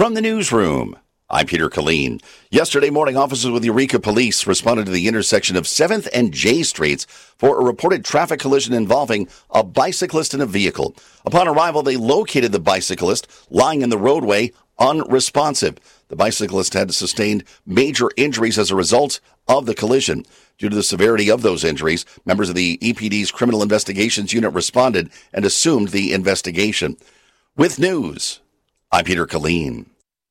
From the newsroom, I'm Peter Killeen. Yesterday morning, officers with Eureka Police responded to the intersection of 7th and J Streets for a reported traffic collision involving a bicyclist and a vehicle. Upon arrival, they located the bicyclist lying in the roadway unresponsive. The bicyclist had sustained major injuries as a result of the collision. Due to the severity of those injuries, members of the EPD's Criminal Investigations Unit responded and assumed the investigation. With news, I'm Peter Killeen.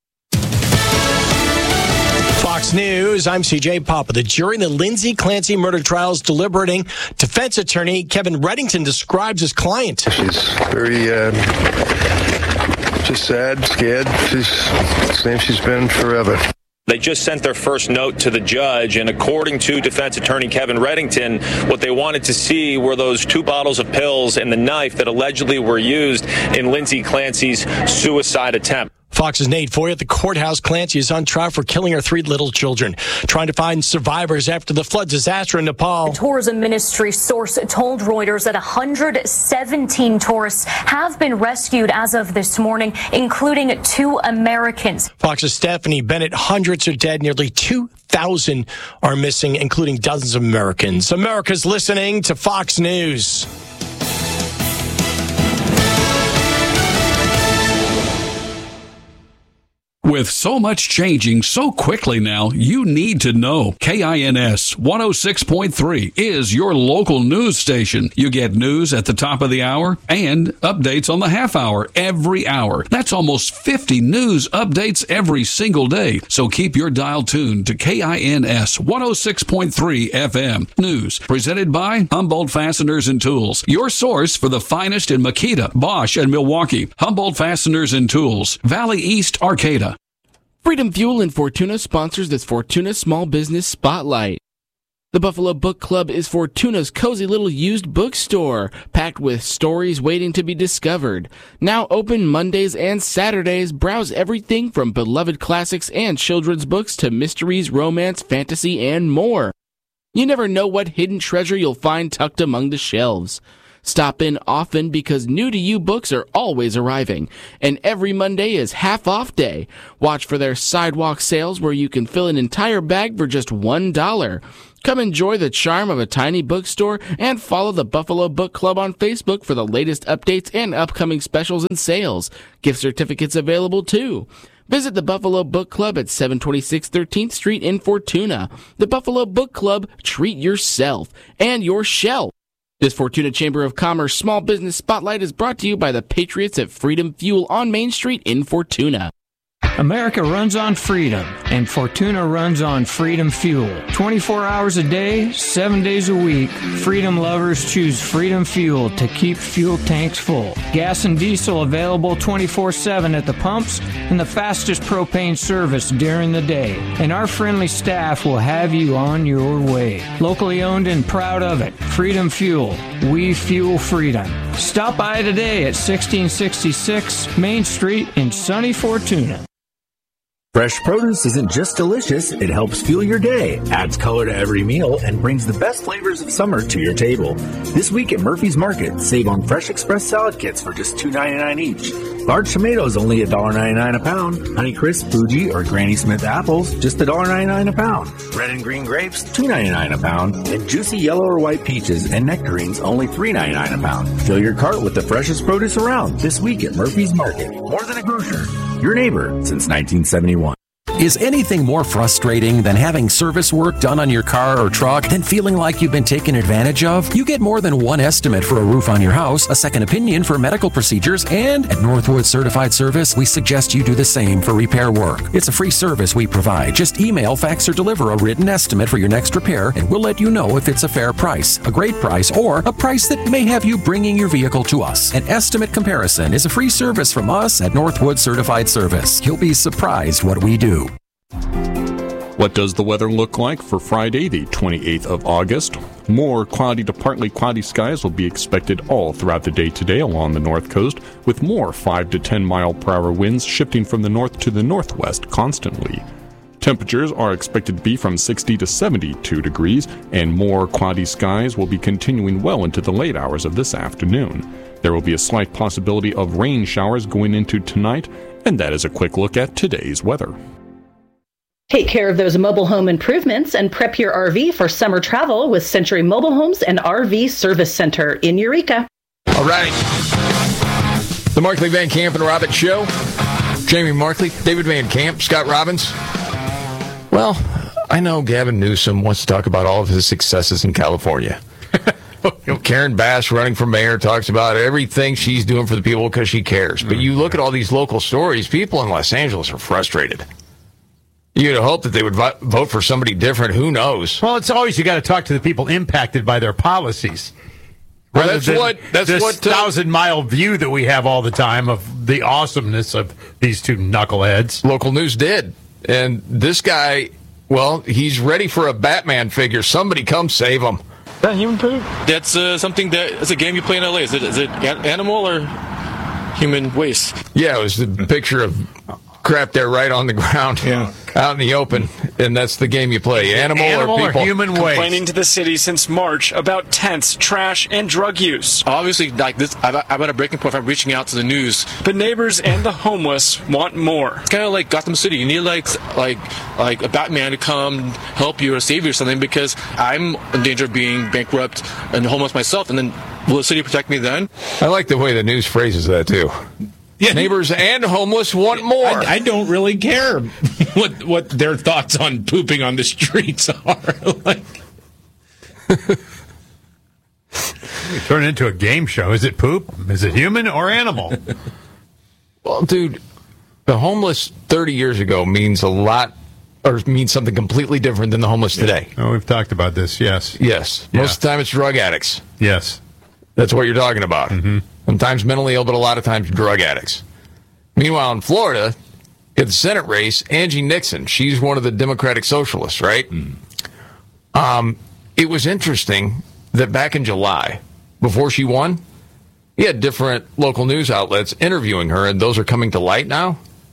Fox News, I'm CJ Papa. The jury in the Lindsay Clancy murder trial is deliberating. Defense attorney Kevin Reddington describes his client. She's very, just sad, scared. She's the same she's been forever. They just sent their first note to the judge, and according to defense attorney Kevin Reddington, what they wanted to see were those 2 bottles of pills and the knife that allegedly were used in Lindsay Clancy's suicide attempt. Fox's Nate Foy at the courthouse. Clancy is on trial for killing her 3 little children, trying to find survivors after the flood disaster in Nepal. A tourism ministry source told Reuters that 117 tourists have been rescued as of this morning, including 2 Americans. Fox's Stephanie Bennett. Hundreds are dead. Nearly 2,000 are missing, including dozens of Americans. America's listening to Fox News. With so much changing so quickly now, you need to know. KINS 106.3 is your local news station. You get news at the top of the hour and updates on the half hour every hour. That's almost 50 news updates every single day. So keep your dial tuned to KINS 106.3 FM. News presented by Humboldt Fasteners and Tools, your source for the finest in Makita, Bosch, and Milwaukee. Humboldt Fasteners and Tools, Valley East, Arcata. Freedom Fuel in Fortuna sponsors this Fortuna Small Business Spotlight. The Buffalo Book Club is Fortuna's cozy little used bookstore, packed with stories waiting to be discovered. Now open Mondays and Saturdays, browse everything from beloved classics and children's books to mysteries, romance, fantasy, and more. You never know what hidden treasure you'll find tucked among the shelves. Stop in often because new-to-you books are always arriving, and every Monday is half-off day. Watch for their sidewalk sales where you can fill an entire bag for just $1. Come enjoy the charm of a tiny bookstore and follow the Buffalo Book Club on Facebook for the latest updates and upcoming specials and sales. Gift certificates available too. Visit the Buffalo Book Club at 726 13th Street in Fortuna. The Buffalo Book Club, treat yourself and your shelf. This Fortuna Chamber of Commerce Small Business Spotlight is brought to you by the Patriots at Freedom Fuel on Main Street in Fortuna. America runs on freedom, and Fortuna runs on Freedom Fuel. 24 hours a day, 7 days a week, freedom lovers choose Freedom Fuel to keep fuel tanks full. Gas and diesel available 24/7 at the pumps and the fastest propane service during the day. And our friendly staff will have you on your way. Locally owned and proud of it. Freedom Fuel. We fuel freedom. Stop by today at 1666 Main Street in sunny Fortuna. Fresh produce isn't just delicious, it helps fuel your day, adds color to every meal, and brings the best flavors of summer to your table. This week at Murphy's Market, save on Fresh Express salad kits for just $2.99 each. Large tomatoes only $1.99 a pound. Honeycrisp, Fuji, or Granny Smith apples just $1.99 a pound. Red and green grapes $2.99 a pound. And juicy yellow or white peaches and nectarines only $3.99 a pound. Fill your cart with the freshest produce around this week at Murphy's Market. More than a grocer, your neighbor since 1971. Is anything more frustrating than having service work done on your car or truck and feeling like you've been taken advantage of? You get more than one estimate for a roof on your house, a second opinion for medical procedures, and at Northwood Certified Service, we suggest you do the same for repair work. It's a free service we provide. Just email, fax, or deliver a written estimate for your next repair, and we'll let you know if it's a fair price, a great price, or a price that may have you bringing your vehicle to us. An estimate comparison is a free service from us at Northwood Certified Service. You'll be surprised what we do. What does the weather look like for Friday, the 28th of August? More cloudy to partly cloudy skies will be expected all throughout the day today along the north coast, with more 5 to 10 mile per hour winds shifting from the north to the northwest constantly. Temperatures are expected to be from 60 to 72 degrees, and more cloudy skies will be continuing well into the late hours of this afternoon. There will be a slight possibility of rain showers going into tonight, And that is a quick look at today's weather. Take care of those mobile home improvements and prep your RV for summer travel with Century Mobile Homes and RV Service Center in Eureka. All right. The Markley, Van Camp, and Robbins Show. Jamie Markley, David Van Camp, Scott Robbins. Well, I know Gavin Newsom wants to talk about all of his successes in California. Karen Bass, running for mayor, talks about everything she's doing for the people because she cares. But you look at all these local stories, people in Los Angeles are frustrated. You'd hope that they would vote for somebody different. Who knows? Well, it's always you got to talk to the people impacted by their policies. Well, that's what 1,000-mile view that we have all the time of the awesomeness of these two knuckleheads. Local news did. And this guy, well, he's ready for a Batman figure. Somebody come save him. Is that human poop? That's something it's a game you play in LA. Is it animal or human waste? Yeah, it was the picture of crap there right on the ground, out in the open, and that's the game you play. Animal or people? Or human waste? Complaining to the city since March about tents, trash, and drug use. Obviously, like this, I'm at a breaking point if I'm reaching out to the news. But neighbors and the homeless want more. It's kind of like Gotham City. You need like a Batman to come help you or save you or something, because I'm in danger of being bankrupt and homeless myself, and then will the city protect me then? I like the way the news phrases that, too. Yeah. Neighbors and homeless want more. I don't really care what their thoughts on pooping on the streets are. You turn it into a game show. Is it poop? Is it human or animal? Well, dude, the homeless 30 years ago means a lot, or means something completely different than the homeless today. Oh, we've talked about this, yes. Yes. Most of the time it's drug addicts. Yes. That's what you're talking about. Mm-hmm. Sometimes mentally ill, but a lot of times drug addicts. Meanwhile, in Florida, in the Senate race, Angie Nixon, she's one of the Democratic Socialists, right? Mm. It was interesting that back in July, before she won, he had different local news outlets interviewing her, and those are coming to light now.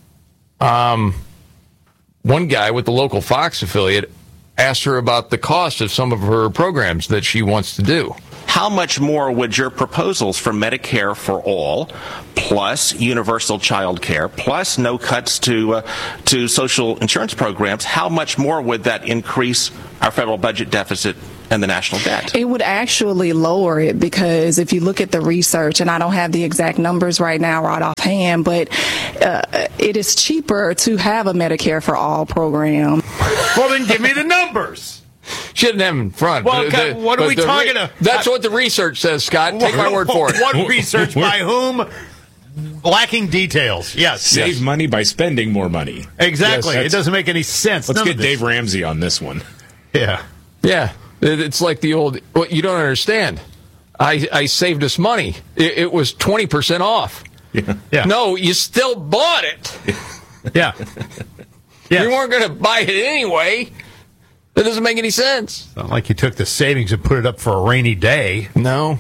One guy with the local Fox affiliate asked her about the cost of some of her programs that she wants to do. How much more would your proposals for Medicare for all, plus universal child care, plus no cuts to social insurance programs, how much more would that increase our federal budget deficit and the national debt? It would actually lower it, because if you look at the research, and I don't have the exact numbers right now right offhand, but it is cheaper to have a Medicare for all program. Well, then give me the numbers. She didn't have them in front. Well, what are we talking about? That's what the research says, Scott. Take my word for it. What research by whom? Lacking details. Yes. Save money by spending more money. Exactly. It doesn't make any sense. Let's get Dave Ramsey on this one. Yeah. Yeah. It's like the old, well, you don't understand. I saved us money. It was 20% off. Yeah. No, you still bought it. Yeah. You weren't going to buy it anyway. That doesn't make any sense. It's not like you took the savings and put it up for a rainy day. No.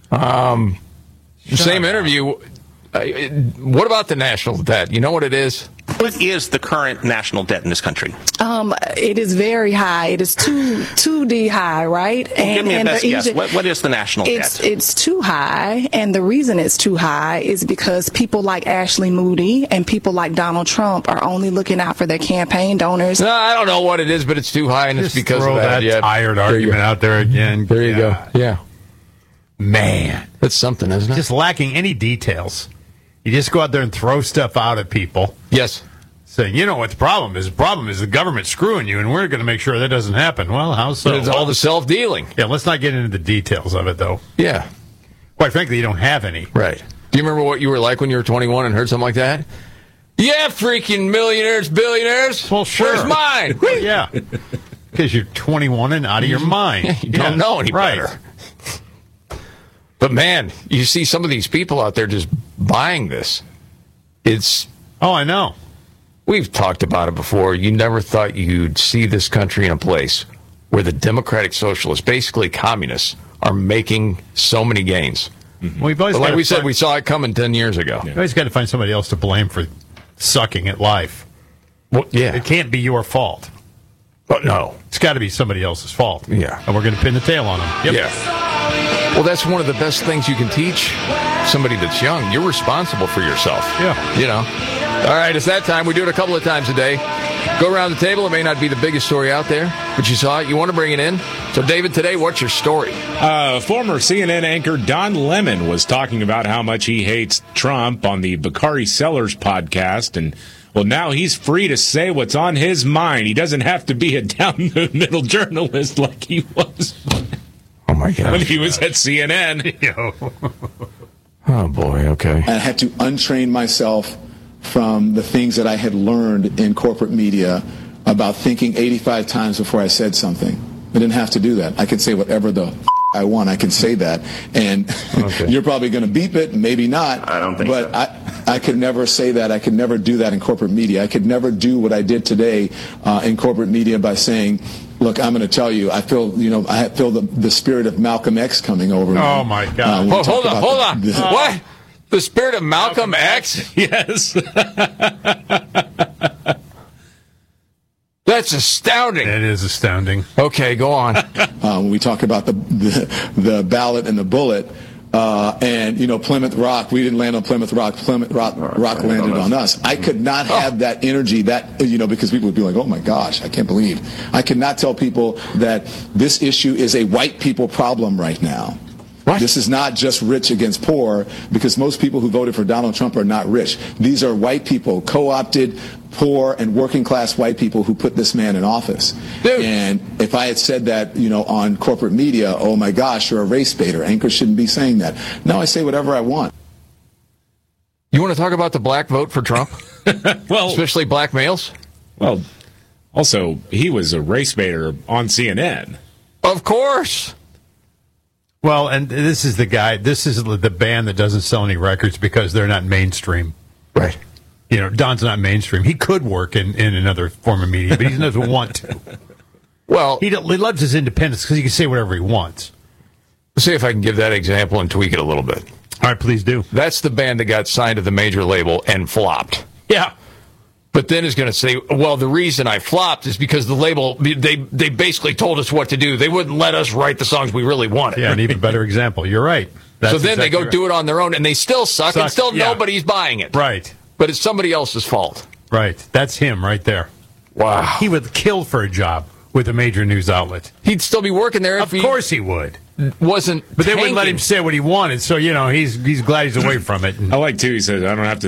Same interview. What about the national debt? You know what it is? What is the current national debt in this country? It is very high. It is 2D high, right? Well, give me a best guess. What is the national debt? It's too high, and the reason it's too high is because people like Ashley Moody and people like Donald Trump are only looking out for their campaign donors. No, I don't know what it is, but it's too high, and it's because throw of that. Tired argument out there again. There you go. Yeah. Man. That's something, isn't it? Just lacking any details. You just go out there and throw stuff out at people. Yes. Saying, you know what the problem is? The problem is the government screwing you, and we're going to make sure that doesn't happen. Well, how so? It's all the self-dealing. Yeah, let's not get into the details of it, though. Yeah. Quite frankly, you don't have any. Right. Do you remember what you were like when you were 21 and heard something like that? Yeah, freaking millionaires, billionaires. Well, sure. Where's mine? Well, yeah. Because you're 21 and out of your mind. You don't know any better. But, man, you see some of these people out there just buying this. It's... Oh, I know. We've talked about it before. You never thought you'd see this country in a place where the Democratic Socialists, basically communists, are making so many gains. Mm-hmm. Well, like we said, we saw it coming 10 years ago. You always got to find somebody else to blame for sucking at life. Well, yeah. It can't be your fault. But no. It's got to be somebody else's fault. Yeah. And we're going to pin the tail on them. Yep. Yeah. Well, that's one of the best things you can teach somebody that's young. You're responsible for yourself. Yeah. You know? All right, it's that time. We do it a couple of times a day. Go around the table. It may not be the biggest story out there, but you saw it. You want to bring it in. So, David, today, what's your story? Former CNN anchor Don Lemon was talking about how much he hates Trump on the Bakari Sellers podcast, and well, now he's free to say what's on his mind. He doesn't have to be a down-the-middle journalist like he was. Oh, my God. When he was at CNN. Oh, boy, okay. I had to untrain myself from the things that I had learned in corporate media about thinking 85 times before I said something. I didn't have to do that. I could say whatever the I want. I can say that. And you're probably going to beep it, maybe not. I don't think so. But I could never say that. I could never do that in corporate media. I could never do what I did today in corporate media by saying, look, I'm going to tell you, I feel the spirit of Malcolm X coming over me. Oh, my God. Hold on. What? The spirit of Malcolm X? Yes. That's astounding. It is astounding. Okay, go on. When we talk about the ballot and the bullet, and Plymouth Rock, we didn't land on Plymouth Rock. Plymouth Rock landed on us. I could not have that energy, because people would be like, oh my gosh, I can't believe. I could not tell people that this issue is a white people problem right now. What? This is not just rich against poor, because most people who voted for Donald Trump are not rich. These are white people, co-opted, poor, and working class white people who put this man in office. Dude. And if I had said that, on corporate media, oh my gosh, you're a race baiter. Anchors shouldn't be saying that. No, I say whatever I want. You want to talk about the black vote for Trump? Well, especially black males? Well, also, he was a race baiter on CNN. Of course. Well, and this is the band that doesn't sell any records because they're not mainstream. Right. Don's not mainstream. He could work in another form of media, but he doesn't want to. Well, he loves his independence because he can say whatever he wants. Let's see if I can give that example and tweak it a little bit. All right, please do. That's the band that got signed to the major label and flopped. Yeah. But then is going to say, well, the reason I flopped is because the label, they basically told us what to do. They wouldn't let us write the songs we really wanted. Yeah, an even better example. You're right. So then they go do it on their own, and they still suck, and still nobody's buying it. Right. But it's somebody else's fault. Right. That's him right there. Wow. He would kill for a job with a major news outlet. He'd still be working there if Of course he would. Wasn't But they wouldn't let him say what he wanted, so, he's glad he's away from it. I like, too, he says, I don't have to